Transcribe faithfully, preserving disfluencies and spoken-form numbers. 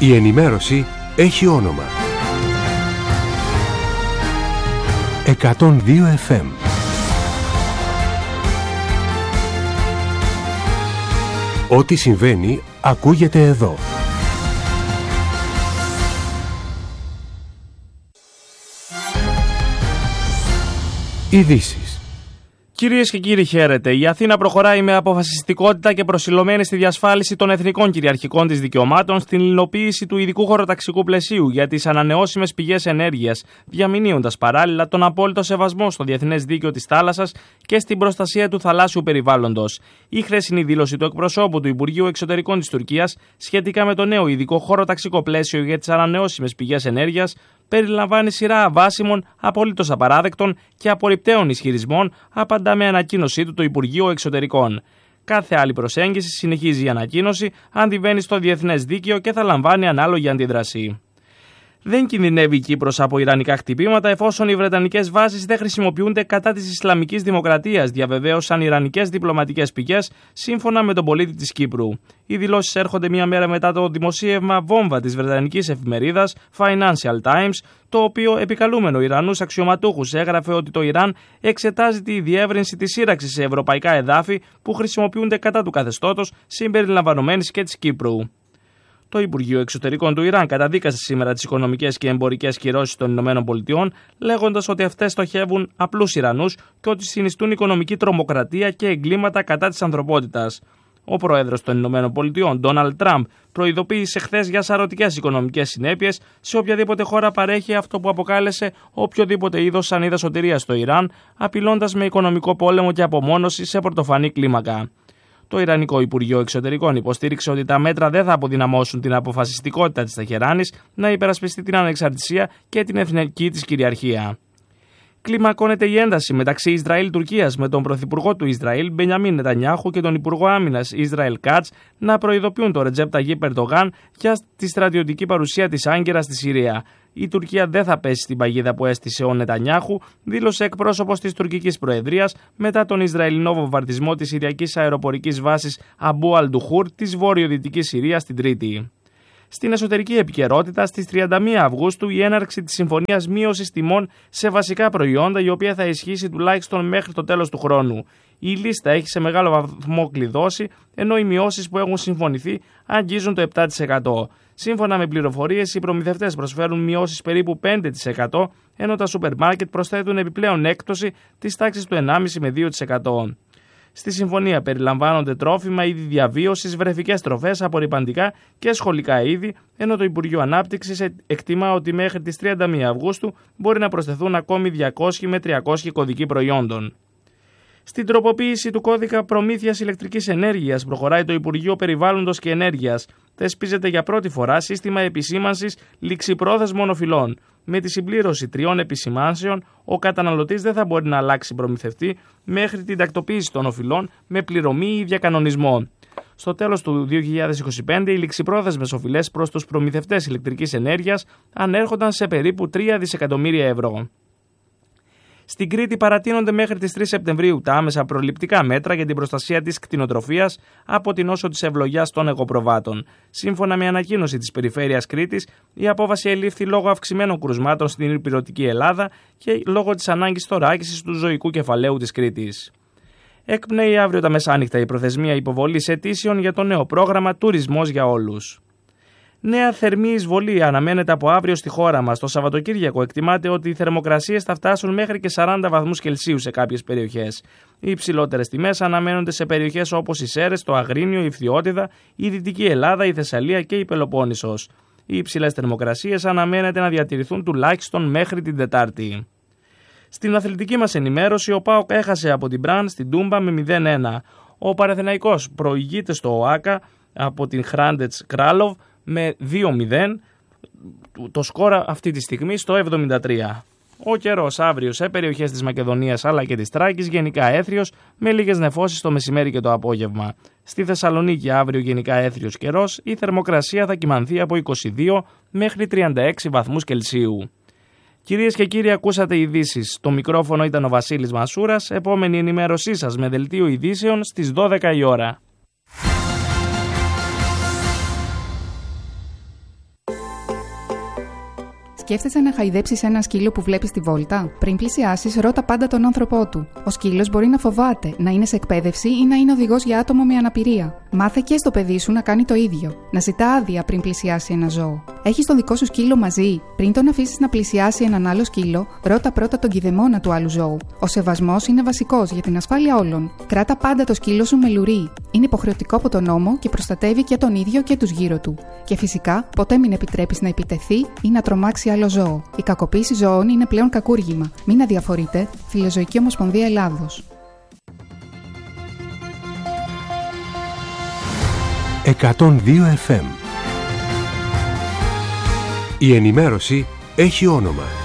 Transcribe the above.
Η ενημέρωση έχει όνομα. εκατόν δύο εφ εμ. Ό,τι συμβαίνει ακούγεται εδώ. Ειδήσεις. Κυρίες και κύριοι, χαίρετε. Η Αθήνα προχωράει με αποφασιστικότητα και προσιλωμένη στη διασφάλιση των εθνικών κυριαρχικών της δικαιωμάτων στην υλοποίηση του ειδικού χωροταξικού πλαισίου για τις ανανεώσιμες πηγές ενέργειας, διαμηνύοντας παράλληλα τον απόλυτο σεβασμό στο διεθνές δίκαιο της θάλασσας και στην προστασία του θαλάσσιου περιβάλλοντος. Η χθεσινή δήλωση του εκπροσώπου του Υπουργείου Εξωτερικών της Τουρκίας σχετικά με το νέο ειδικό χωροταξικό πλαίσιο για τις ανανεώσιμες πηγές ενέργειας περιλαμβάνει σειρά αβάσιμων, απολύτως απαράδεκτων και απορριπταίων ισχυρισμών, απαντά με ανακοίνωσή του το Υπουργείο Εξωτερικών. Κάθε άλλη προσέγγιση, συνεχίζει η ανακοίνωση, αντιβαίνει στο διεθνές δίκαιο και θα λαμβάνει ανάλογη αντίδραση. Δεν κινδυνεύει η Κύπρος από ιρανικά χτυπήματα εφόσον οι βρετανικές βάσεις δεν χρησιμοποιούνται κατά της Ισλαμικής Δημοκρατίας, διαβεβαίωσαν ιρανικές διπλωματικές πηγές, σύμφωνα με τον πολίτη της Κύπρου. Οι δηλώσεις έρχονται μία μέρα μετά το δημοσίευμα βόμβα της βρετανικής εφημερίδας Financial Times, το οποίο επικαλούμενο Ιρανούς αξιωματούχους έγραφε ότι το Ιράν εξετάζει τη διεύρυνση της σύραξης σε ευρωπαϊκά εδάφη που χρησιμοποιούνται κατά του καθεστώτος, συμπεριλαμβανομένης και της Κύπρου. Το Υπουργείο Εξωτερικών του Ιράν καταδίκασε σήμερα τις οικονομικές και εμπορικές κυρώσεις των ΗΠΑ, λέγοντας ότι αυτές στοχεύουν απλούς Ιρανούς και ότι συνιστούν οικονομική τρομοκρατία και εγκλήματα κατά της ανθρωπότητας. Ο πρόεδρος των ΗΠΑ, Ντόναλντ Τραμπ, προειδοποίησε χθες για σαρωτικές οικονομικές συνέπειες σε οποιαδήποτε χώρα παρέχει αυτό που αποκάλεσε οποιοδήποτε είδος σανίδα σωτηρίας στο Ιράν, απειλώντας με οικονομικό πόλεμο και απομόνωση σε πρωτοφανή κλίμακα. Το Ιρανικό Υπουργείο Εξωτερικών υποστήριξε ότι τα μέτρα δεν θα αποδυναμώσουν την αποφασιστικότητα της Τεχεράνης να υπερασπιστεί την ανεξαρτησία και την εθνική της κυριαρχία. Κλιμακώνεται η ένταση μεταξύ Ισραήλ-Τουρκίας με τον Πρωθυπουργό του Ισραήλ Μπενιαμίν Νετανιάχου και τον Υπουργό Άμυνας Ισραήλ Κάτς να προειδοποιούν τον Ρετζέπ Ταγίπ Ερντογάν για τη στρατιωτική παρουσία της Άγκερας στη Συρία. Η Τουρκία δεν θα πέσει στην παγίδα που έστησε ο Νετανιάχου, δήλωσε εκπρόσωπος της τουρκικής προεδρίας μετά τον Ισραηλινό βομβαρδισμό της Συριακής αεροπορικής βάσης Αμπού Αλντουχούρ της βορειοδυτικής Συρίας την Τρίτη. Στην εσωτερική επικαιρότητα, στις τριάντα μία Αυγούστου, η έναρξη της συμφωνίας μείωσης τιμών σε βασικά προϊόντα, η οποία θα ισχύσει τουλάχιστον μέχρι το τέλος του χρόνου. Η λίστα έχει σε μεγάλο βαθμό κλειδώσει, ενώ οι μειώσεις που έχουν συμφωνηθεί αγγίζουν το επτά τοις εκατό. Σύμφωνα με πληροφορίες, οι προμηθευτές προσφέρουν μειώσεις περίπου πέντε τοις εκατό, ενώ τα σούπερ μάρκετ προσθέτουν επιπλέον έκπτωση της τάξης του ενάμιση τοις εκατό με δύο τοις εκατό. Στη συμφωνία περιλαμβάνονται τρόφιμα, είδη διαβίωσης, βρεφικές τροφές, απορρυπαντικά και σχολικά είδη, ενώ το Υπουργείο Ανάπτυξης εκτιμά ότι μέχρι τις τριάντα μία Αυγούστου μπορεί να προσθεθούν ακόμη διακόσιοι με τριακόσιοι κωδικοί προϊόντων. Στην τροποποίηση του κώδικα προμήθειας ηλεκτρικής ενέργειας προχωράει το Υπουργείο Περιβάλλοντος και Ενέργειας. Θεσπίζεται για πρώτη φορά σύστημα επισήμανσης ληξιπρόθεσμων οφειλών. Με τη συμπλήρωση τριών επισημάνσεων, ο καταναλωτής δεν θα μπορεί να αλλάξει προμηθευτή μέχρι την τακτοποίηση των οφειλών με πληρωμή ή διακανονισμό. Στο τέλος του δύο χιλιάδες είκοσι πέντε, οι ληξιπρόθεσμες οφειλές προς τους προμηθευτές ηλεκτρικής ενέργειας ανέρχονταν σε περίπου τρία δισεκατομμύρια ευρώ. Στην Κρήτη παρατείνονται μέχρι τις τρεις Σεπτεμβρίου τα άμεσα προληπτικά μέτρα για την προστασία της κτηνοτροφίας από την όσο της ευλογιάς των εγωπροβάτων. Σύμφωνα με ανακοίνωση της Περιφέρειας Κρήτης, η απόφαση ελήφθη λόγω αυξημένων κρουσμάτων στην Ηπειρωτική Ελλάδα και λόγω της ανάγκης θωράκισης του ζωικού κεφαλαίου της Κρήτης. Εκπνέει αύριο τα μεσάνυχτα η προθεσμία υποβολής αιτήσεων για το νέο πρόγραμμα Τουρισμός για Όλους. Νέα θερμή εισβολή αναμένεται από αύριο στη χώρα μας. Το Σαββατοκύριακο εκτιμάται ότι οι θερμοκρασίες θα φτάσουν μέχρι και σαράντα βαθμούς Κελσίου σε κάποιες περιοχές. Οι υψηλότερες τιμές αναμένονται σε περιοχές όπως οι Σέρρες, το Αγρίνιο, η Φθιώτιδα, η Δυτική Ελλάδα, η Θεσσαλία και η Πελοπόννησος. Οι υψηλές θερμοκρασίες αναμένεται να διατηρηθούν τουλάχιστον μέχρι την Τετάρτη. Στην αθλητική μας ενημέρωση, ο ΠΑΟΚ έχασε από την Μπραν στην Τούμπα με μηδέν ένα. Ο Παναθηναϊκός προηγείται στο ΟΑΚΑ από την Χράντετς Κράλοβ με δύο μηδέν, το σκόρα αυτή τη στιγμή στο εβδομήντα τρία. Ο καιρός αύριο σε περιοχές της Μακεδονίας αλλά και της Τράκης γενικά έθριος με λίγες νεφώσεις το μεσημέρι και το απόγευμα. Στη Θεσσαλονίκη αύριο γενικά έθριος καιρός, η θερμοκρασία θα κυμανθεί από είκοσι δύο μέχρι τριάντα έξι βαθμούς Κελσίου. Κυρίες και κύριοι, ακούσατε ειδήσεις. Το μικρόφωνο ήταν ο Βασίλης Μασούρας. Επόμενη ενημέρωσή σας με δελτίο ειδήσεων στις δώδεκα η ώρα. Σκέφτεσαι να χαϊδέψεις ένα σκύλο που βλέπεις στη βόλτα? Πριν πλησιάσεις, ρώτα πάντα τον άνθρωπό του. Ο σκύλος μπορεί να φοβάται, να είναι σε εκπαίδευση ή να είναι οδηγός για άτομο με αναπηρία. Μάθε και στο παιδί σου να κάνει το ίδιο. Να ζητά άδεια πριν πλησιάσει ένα ζώο. Έχεις το δικό σου σκύλο μαζί? Πριν τον αφήσεις να πλησιάσει έναν άλλο σκύλο, ρώτα πρώτα τον κηδεμόνα του άλλου ζώου. Ο σεβασμός είναι βασικός για την ασφάλεια όλων. Κράτα πάντα το σκύλο σου με λουρί. Είναι υποχρεωτικό από τον νόμο και προστατεύει και τον ίδιο και τους γύρω του. Και φυσικά, ποτέ μην επιτρέπεις να επιτεθεί ή να τρομάξει άλλο ζώο. Η κακοποίηση ζώων είναι πλέον κακούργημα. Μην αδιαφορείτε. Φιλοζωική Ομοσπονδία Ελλάδος. εκατόν δύο εφ εμ. Η ενημέρωση έχει όνομα.